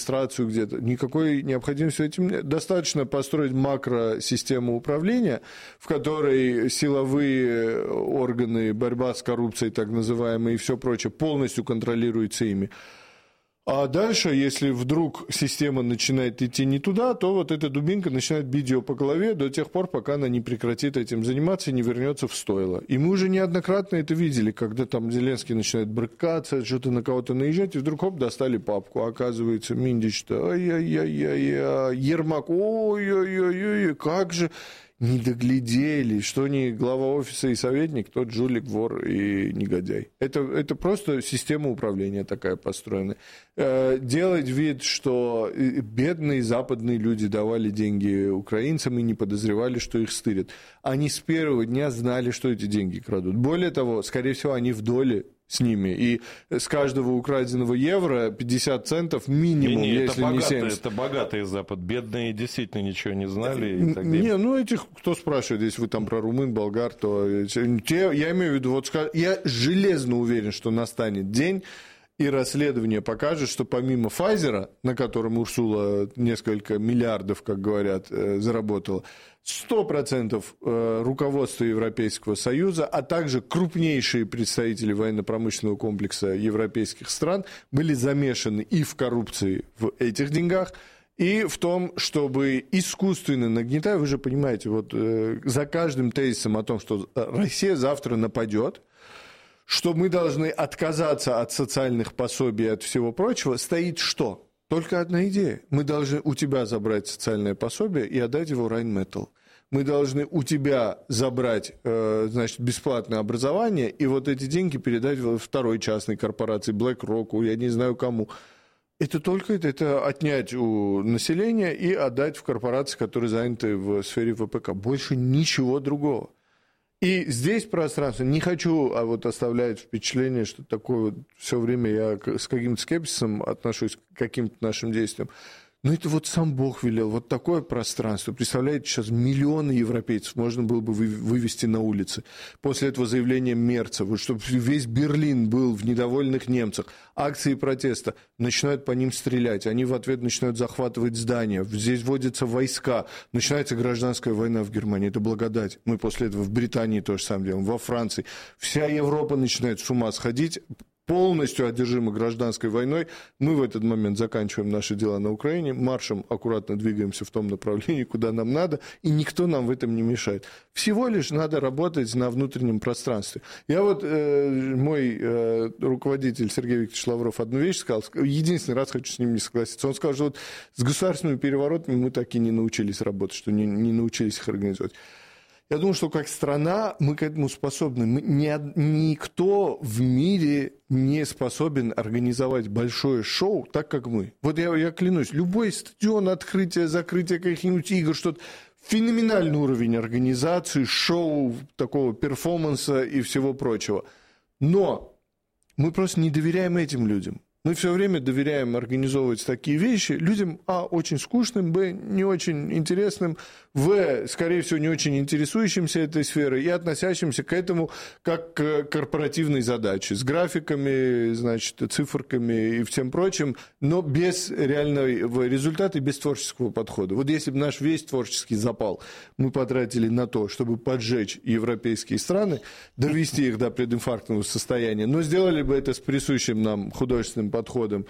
администрацию где-то. Никакой необходимости этим нет. Достаточно построить макросистему управления, в которой силовые органы, борьба с коррупцией, так называемые, и все прочее, полностью контролируется ими. А дальше, если вдруг система начинает идти не туда, то вот эта дубинка начинает бить ее по голове до тех пор, пока она не прекратит этим заниматься и не вернется в стойло. И мы уже неоднократно это видели, когда там Зеленский начинает брыкаться, что-то на кого-то наезжать, и вдруг, хоп, достали папку. А оказывается, Миндич-то, ай-яй-яй-яй, Ермак, ой-ой-ой, как же... Не доглядели, что ни глава офиса и советник, тот жулик, вор и негодяй. Это просто система управления такая построена. Делать вид, что бедные западные люди давали деньги украинцам и не подозревали, что их стырят. Они с первого дня знали, что эти деньги крадут. Более того, скорее всего, они в доле с ними. И с каждого украденного евро 50 центов минимум, если не 70. Это богатый Запад. Бедные действительно ничего не знали. И так далее. Не, ну этих, кто спрашивает, если вы там про румын, болгар, то я имею в виду, вот я железно уверен, что настанет день, и расследование покажет, что помимо Pfizer, на котором Урсула несколько миллиардов, как говорят, заработала, 100% руководство Европейского Союза, а также крупнейшие представители военно-промышленного комплекса европейских стран были замешаны и в коррупции в этих деньгах, и в том, чтобы искусственно нагнетая, вы же понимаете, вот за каждым тезисом о том, что Россия завтра нападет, что мы должны отказаться от социальных пособий и от всего прочего, стоит что? Только одна идея. Мы должны у тебя забрать социальное пособие и отдать его Rheinmetall. Мы должны у тебя забрать, значит, бесплатное образование и вот эти деньги передать второй частной корпорации, BlackRock, я не знаю кому. Это только это отнять у населения и отдать в корпорации, которые заняты в сфере ВПК. Больше ничего другого. И здесь пространство, не хочу оставлять впечатление, что такое вот все время я с каким-то скепсисом отношусь к каким-то нашим действиям. Но это вот сам Бог велел, вот такое пространство. Представляете, сейчас миллионы европейцев можно было бы вывести на улицы. После этого заявления Мерца, вот чтобы весь Берлин был в недовольных немцах, акции протеста, начинают по ним стрелять, они в ответ начинают захватывать здания, здесь вводятся войска, начинается гражданская война в Германии, это благодать. Мы после этого в Британии то же самое делаем, во Франции. Вся Европа начинает с ума сходить, полностью одержимы гражданской войной. Мы в этот момент заканчиваем наши дела на Украине, маршем аккуратно двигаемся в том направлении, куда нам надо, и никто нам в этом не мешает. Всего лишь надо работать на внутреннем пространстве. Я вот, мой руководитель Сергей Викторович Лавров одну вещь сказал, единственный раз хочу с ним не согласиться. Он сказал, что вот с государственными переворотами мы так и не научились работать, что не научились их организовать. Я думаю, что как страна мы к этому способны. Никто в мире не способен организовать большое шоу так, как мы. Вот я клянусь, любой стадион, открытие, закрытие каких-нибудь игр, что-то, феноменальный уровень организации, шоу, такого перформанса и всего прочего. Но мы просто не доверяем этим людям. Мы все время доверяем организовывать такие вещи людям, очень скучным, не очень интересным, скорее всего, не очень интересующимся этой сферой и относящимся к этому как к корпоративной задаче, с графиками, значит, циферками и всем прочим, но без реального результата и без творческого подхода. Вот если бы наш весь творческий запал мы потратили на то, чтобы поджечь европейские страны, довести их до прединфарктного состояния, но сделали бы это с присущим нам художественным подходом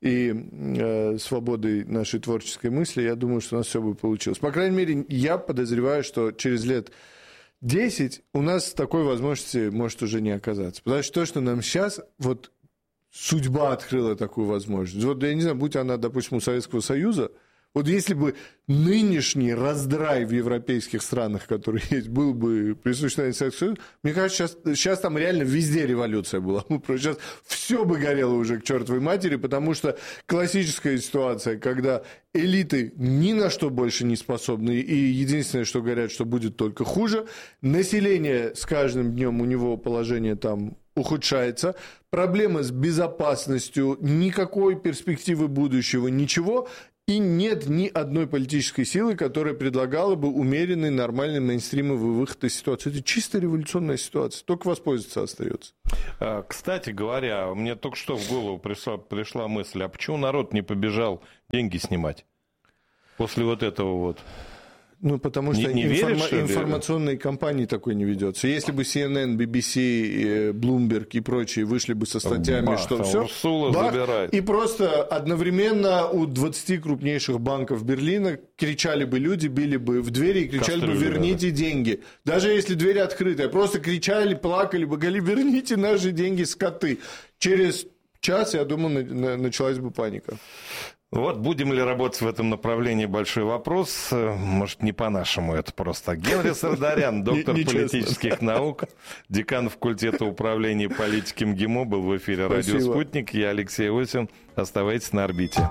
и свободой нашей творческой мысли, я думаю, что у нас все бы получилось. По крайней мере, я подозреваю, что через лет 10 у нас такой возможности может уже не оказаться. Потому что то, что нам сейчас, вот судьба открыла такую возможность. Вот я не знаю, будь она, допустим, у Советского Союза, вот если бы нынешний раздрай в европейских странах, который есть, был бы присущ Советскому Союзу, мне кажется, сейчас там реально везде революция была. Сейчас все бы горело уже к чертовой матери, потому что классическая ситуация, когда элиты ни на что больше не способны, и единственное, что говорят, что будет только хуже, население с каждым днем у него положение там ухудшается, проблемы с безопасностью, никакой перспективы будущего, ничего. И нет ни одной политической силы, которая предлагала бы умеренный, нормальный мейнстримовый выход из ситуации. Это чисто революционная ситуация, только воспользоваться остается. Кстати говоря, мне только что в голову пришла мысль, а почему народ не побежал деньги снимать? После вот этого вот. Ну, потому что не веришь, что информационной кампании такой не ведется. Если бы CNN, BBC, Bloomberg и прочие вышли бы со статьями, что все, и просто одновременно у 20 крупнейших банков Берлина кричали бы люди, били бы в двери и кричали бы: верните деньги. Даже если двери открыты, просто кричали, плакали бы, говорили: верните наши деньги, скоты. Через час, я думаю, началась бы паника. Вот будем ли работать в этом направлении, большой вопрос. Может, не по-нашему это просто. Генри Сардарян, доктор политических наук, декан факультета управления политики МГИМО, был в эфире «Радио Спутник». Я Алексей Осин. Оставайтесь на орбите.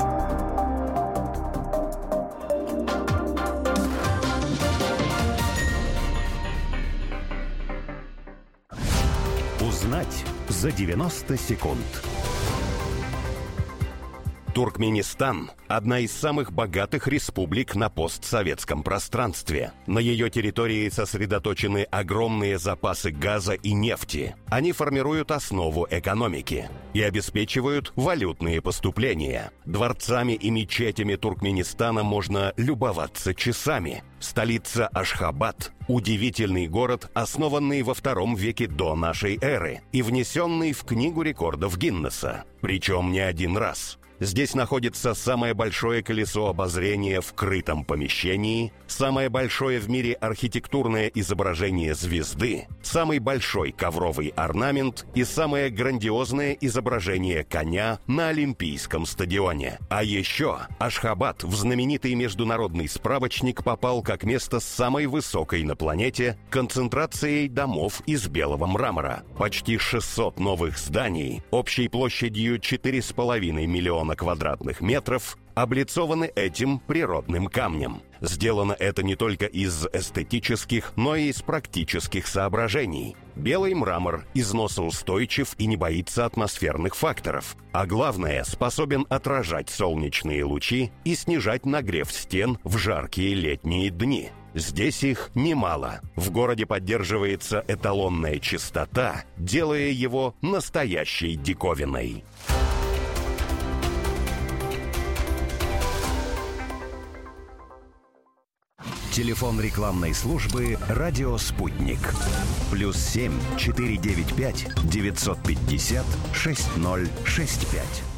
Узнать за 90 секунд. Туркменистан – одна из самых богатых республик на постсоветском пространстве. На ее территории сосредоточены огромные запасы газа и нефти. Они формируют основу экономики и обеспечивают валютные поступления. Дворцами и мечетями Туркменистана можно любоваться часами. Столица Ашхабад – удивительный город, основанный во II веке до нашей эры и внесенный в Книгу рекордов Гиннесса. Причем не один раз. Здесь находится самое большое колесо обозрения в крытом помещении, самое большое в мире архитектурное изображение звезды, самый большой ковровый орнамент и самое грандиозное изображение коня на Олимпийском стадионе. А еще Ашхабад в знаменитый международный справочник попал как место с самой высокой на планете концентрацией домов из белого мрамора. Почти 600 новых зданий общей площадью 4,5 миллиона квадратных метров облицованы этим природным камнем. Сделано это не только из эстетических, но и из практических соображений. Белый мрамор износоустойчив и не боится атмосферных факторов. А главное, способен отражать солнечные лучи и снижать нагрев стен в жаркие летние дни. Здесь их немало. В городе поддерживается эталонная чистота, делая его настоящей диковиной. Телефон рекламной службы «Радио Спутник». +7 495 950 6065.